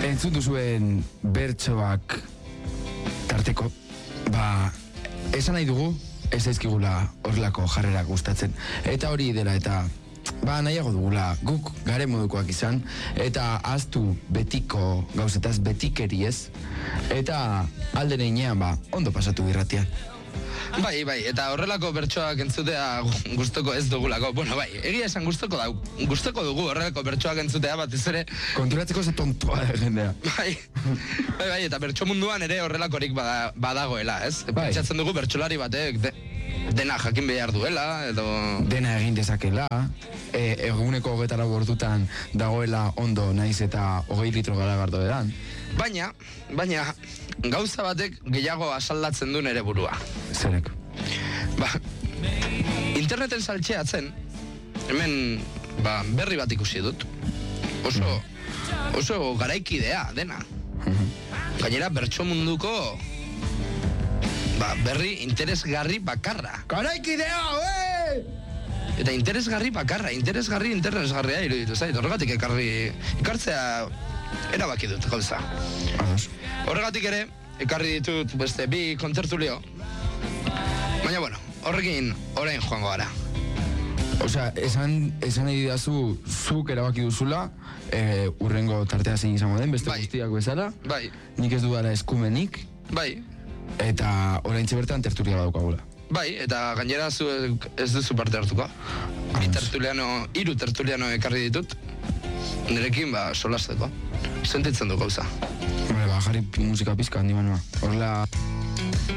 Entzun duzuen bertsoak tarteko, esan nahi dugu, ez zaizkigula horrelako jarrera gustatzen. Eta hori dela, eta nahiago dugula guk gare modukoak izan, eta ahaztu betiko gauzetaz betikeriez, eta alde neinean ondo pasatu irratian. Bai, eta horrelako bertsoak entzutea gustoko ez dugulako. Bueno, egia esan gustoko dugu horrelako bertsoak entzutea, batez ere. Konturatzeko ze tontoa da jendea. Bai, eta bertso munduan ere horrelakorik badagoela, ez? Pentsatzen dugu bertsolari batek dena jakin behar duela, edo... Dena egin dezakela, eguneko 24 ordutan dagoela ondo naiz eta 20 litro garagardo edan. Baina, gauza batek gehiago asaldatzen du nere burua. Zerek? Interneten saltxeatzen, hemen berri bat ikusi dut. Oso garaikidea dena. Gainera, bertso munduko berri interesgarri bakarra. Garaikidea, Eta interesgarria iruditu zait. Horregatik ekartzea erabaki dut gauza. Horregatik ere, ekarri ditut beste 2 kontzertulio. Baina, horrekin orain joango gara. Osea, esan nahi didazu, zuk erabaki duzula, urrengo tartea zein izango den, beste guztiak bezala. Bai. Nik ez dudara eskumenik. Bai. Eta oraintxe bertan tertulia badaukagula. Bai, eta gainera zu ez duzu parte hartuko. 3 tertuliano ekarri ditut, nirekin solasteko. Sentitzen du gauza. Jarri musika pizka, handi manua. Horrela...